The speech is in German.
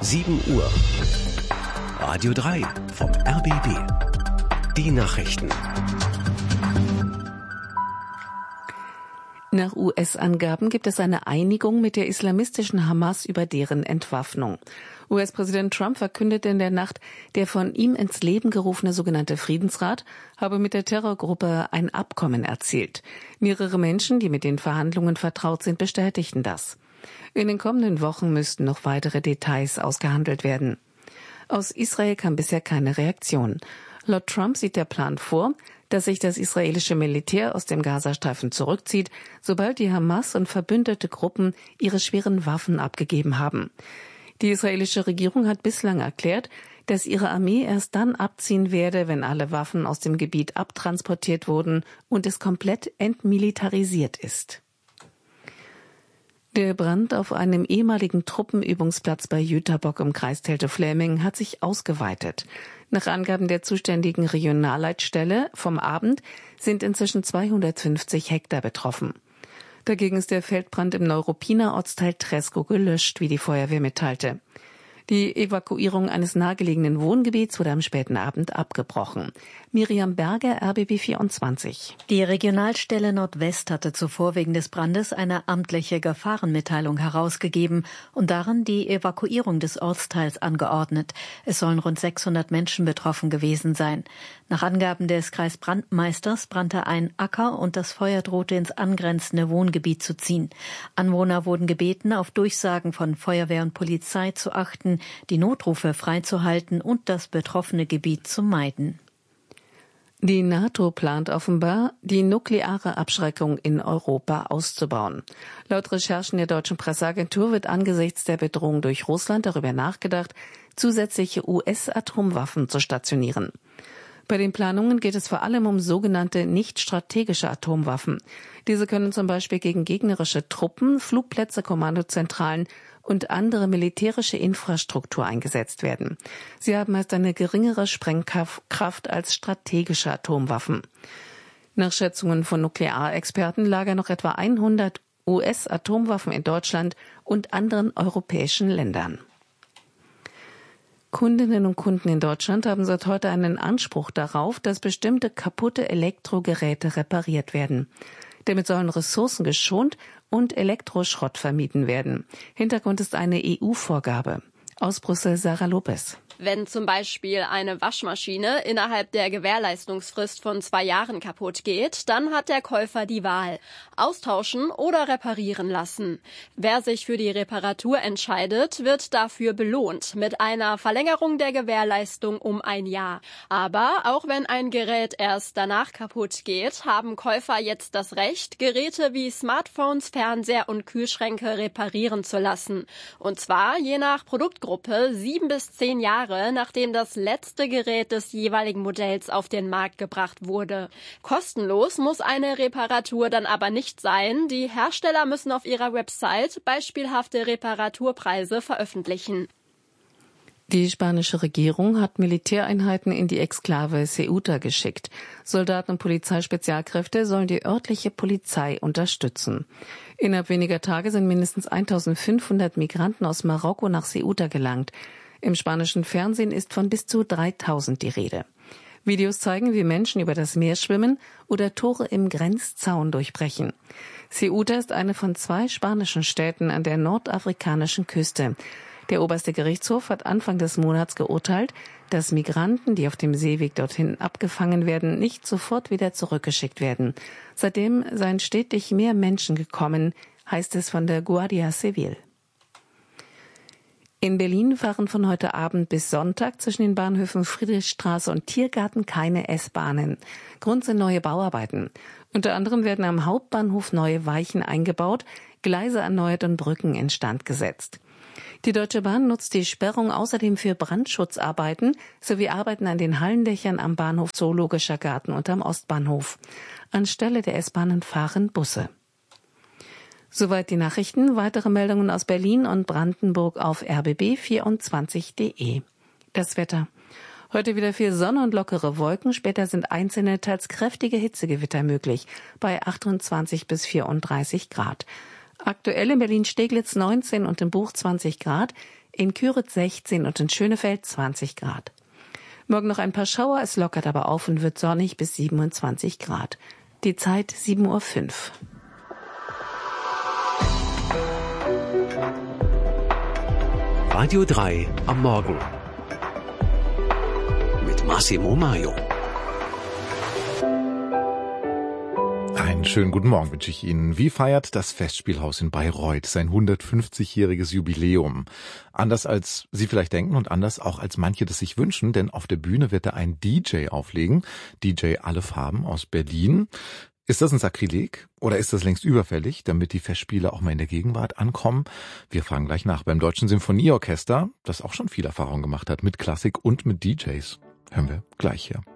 7 Uhr. Radio 3 vom RBB. Die Nachrichten. Nach US-Angaben gibt es eine Einigung mit der islamistischen Hamas über deren Entwaffnung. US-Präsident Trump verkündete in der Nacht, der von ihm ins Leben gerufene sogenannte Friedensrat habe mit der Terrorgruppe ein Abkommen erzielt. Mehrere Menschen, die mit den Verhandlungen vertraut sind, bestätigten das. In den kommenden Wochen müssten noch weitere Details ausgehandelt werden. Aus Israel kam bisher keine Reaktion. Laut Trump sieht der Plan vor, dass sich das israelische Militär aus dem Gazastreifen zurückzieht, sobald die Hamas und verbündete Gruppen ihre schweren Waffen abgegeben haben. Die israelische Regierung hat bislang erklärt, dass ihre Armee erst dann abziehen werde, wenn alle Waffen aus dem Gebiet abtransportiert wurden und es komplett entmilitarisiert ist. Der Brand auf einem ehemaligen Truppenübungsplatz bei Jüterbock im Kreis Teltow-Fläming hat sich ausgeweitet. Nach Angaben der zuständigen Regionalleitstelle vom Abend sind inzwischen 250 Hektar betroffen. Dagegen ist der Feldbrand im Neuruppiner Ortsteil Treskow gelöscht, wie die Feuerwehr mitteilte. Die Evakuierung eines nahegelegenen Wohngebiets wurde am späten Abend abgebrochen. Miriam Berger, RBB 24. Die Regionalstelle Nordwest hatte zuvor wegen des Brandes eine amtliche Gefahrenmitteilung herausgegeben und darin die Evakuierung des Ortsteils angeordnet. Es sollen rund 600 Menschen betroffen gewesen sein. Nach Angaben des Kreisbrandmeisters brannte ein Acker und das Feuer drohte ins angrenzende Wohngebiet zu ziehen. Anwohner wurden gebeten, auf Durchsagen von Feuerwehr und Polizei zu achten, die Notrufe freizuhalten und das betroffene Gebiet zu meiden. Die NATO plant offenbar, die nukleare Abschreckung in Europa auszubauen. Laut Recherchen der deutschen Presseagentur wird angesichts der Bedrohung durch Russland darüber nachgedacht, zusätzliche US-Atomwaffen zu stationieren. Bei den Planungen geht es vor allem um sogenannte nicht strategische Atomwaffen. Diese können zum Beispiel gegen gegnerische Truppen, Flugplätze, Kommandozentralen und andere militärische Infrastruktur eingesetzt werden. Sie haben meist eine geringere Sprengkraft als strategische Atomwaffen. Nach Schätzungen von Nuklearexperten lagern noch etwa 100 US-Atomwaffen in Deutschland und anderen europäischen Ländern. Kundinnen und Kunden in Deutschland haben seit heute einen Anspruch darauf, dass bestimmte kaputte Elektrogeräte repariert werden. Damit sollen Ressourcen geschont und Elektroschrott vermieden werden. Hintergrund ist eine EU-Vorgabe. Aus Brüssel Sarah Lopez. Wenn zum Beispiel eine Waschmaschine innerhalb der Gewährleistungsfrist von 2 Jahren kaputt geht, dann hat der Käufer die Wahl: austauschen oder reparieren lassen. Wer sich für die Reparatur entscheidet, wird dafür belohnt mit einer Verlängerung der Gewährleistung um 1 Jahr. Aber auch wenn ein Gerät erst danach kaputt geht, haben Käufer jetzt das Recht, Geräte wie Smartphones, Fernseher und Kühlschränke reparieren zu lassen. Und zwar je nach Produktgruppe 7 bis 10 Jahre, nachdem das letzte Gerät des jeweiligen Modells auf den Markt gebracht wurde. Kostenlos muss eine Reparatur dann aber nicht sein. Die Hersteller müssen auf ihrer Website beispielhafte Reparaturpreise veröffentlichen. Die spanische Regierung hat Militäreinheiten in die Exklave Ceuta geschickt. Soldaten und Polizeispezialkräfte sollen die örtliche Polizei unterstützen. Innerhalb weniger Tage sind mindestens 1500 Migranten aus Marokko nach Ceuta gelangt. Im spanischen Fernsehen ist von bis zu 3000 die Rede. Videos zeigen, wie Menschen über das Meer schwimmen oder Tore im Grenzzaun durchbrechen. Ceuta ist eine von 2 spanischen Städten an der nordafrikanischen Küste. Der oberste Gerichtshof hat Anfang des Monats geurteilt, dass Migranten, die auf dem Seeweg dorthin abgefangen werden, nicht sofort wieder zurückgeschickt werden. Seitdem seien stetig mehr Menschen gekommen, heißt es von der Guardia Civil. In Berlin fahren von heute Abend bis Sonntag zwischen den Bahnhöfen Friedrichstraße und Tiergarten keine S-Bahnen. Grund sind neue Bauarbeiten. Unter anderem werden am Hauptbahnhof neue Weichen eingebaut, Gleise erneuert und Brücken instand gesetzt. Die Deutsche Bahn nutzt die Sperrung außerdem für Brandschutzarbeiten sowie Arbeiten an den Hallendächern am Bahnhof Zoologischer Garten und am Ostbahnhof. Anstelle der S-Bahnen fahren Busse. Soweit die Nachrichten. Weitere Meldungen aus Berlin und Brandenburg auf rbb24.de. Das Wetter. Heute wieder viel Sonne und lockere Wolken. Später sind einzelne, teils kräftige Hitzegewitter möglich bei 28 bis 34 Grad. Aktuell in Berlin-Steglitz 19 und im Buch 20 Grad. in Küritz 16 und in Schönefeld 20 Grad. Morgen noch ein paar Schauer, es lockert aber auf und wird sonnig bis 27 Grad. Die Zeit 7:05 Uhr. Radio 3 am Morgen. Mit Massimo Maio. Einen schönen guten Morgen wünsche ich Ihnen. Wie feiert das Festspielhaus in Bayreuth sein 150-jähriges Jubiläum? Anders als Sie vielleicht denken und anders auch als manche das sich wünschen, denn auf der Bühne wird da ein DJ auflegen. DJ Alle Farben aus Berlin. Ist das ein Sakrileg oder ist das längst überfällig, damit die Festspiele auch mal in der Gegenwart ankommen? Wir fragen gleich nach beim Deutschen Sinfonieorchester, das auch schon viel Erfahrung gemacht hat mit Klassik und mit DJs. Hören wir gleich hier.